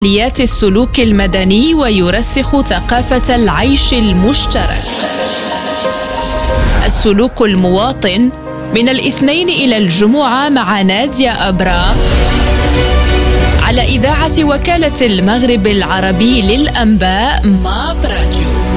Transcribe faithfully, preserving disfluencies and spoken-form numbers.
آليات السلوك المدني ويرسخ ثقافة العيش المشترك. السلوك المواطن من الاثنين إلى الجمعة مع نادية أبرام على إذاعة وكالة المغرب العربي للأنباء ماب راديو.